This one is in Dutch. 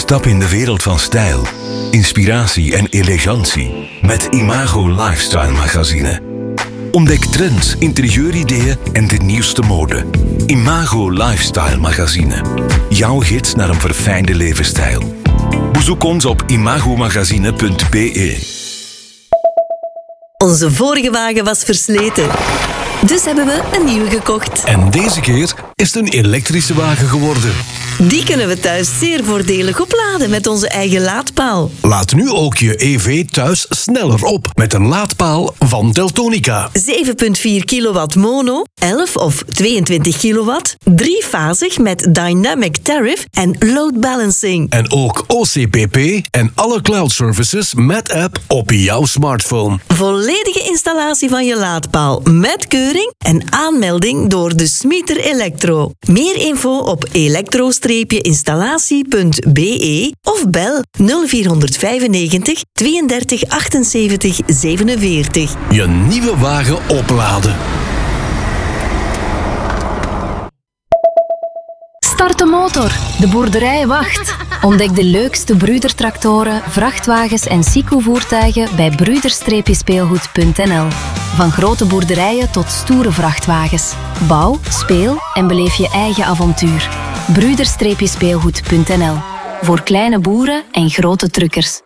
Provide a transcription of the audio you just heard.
Stap in de wereld van stijl, inspiratie en elegantie met Imago Lifestyle Magazine. Ontdek trends, interieurideeën en de nieuwste mode. Imago Lifestyle Magazine. Jouw gids naar een verfijnde levensstijl. Bezoek ons op imagomagazine.be. Onze vorige wagen was versleten. Dus hebben we een nieuwe gekocht. En deze keer is het een elektrische wagen geworden. Die kunnen we thuis zeer voordelig opladen met onze eigen laadpaal. Laat nu ook je EV thuis sneller op met een laadpaal van Deltonica. 7,4 kilowatt mono, 11 of 22 kilowatt, driefazig met dynamic tariff en load balancing. En ook OCPP en alle cloud services met app op jouw smartphone. Volledige installatie van je laadpaal met keuring en aanmelding door de Smieter Electro. Meer info op elektro-installatie.be of bel 0495 32 78 47. Je nieuwe wagen opladen. Start de motor. De boerderij wacht. Ontdek de leukste Brüder-tractoren, vrachtwagens en Sico-voertuigen bij brüder-speelgoed.nl. Van grote boerderijen tot stoere vrachtwagens. Bouw, speel en beleef je eigen avontuur. brüder-speelgoed.nl. Voor kleine boeren en grote truckers.